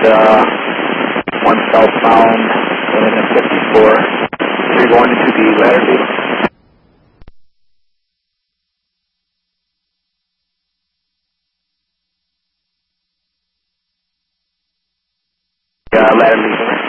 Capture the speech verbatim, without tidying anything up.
uh, one southbound, and then fifty-four. You're going into the ladder lead. Uh, ladder lead.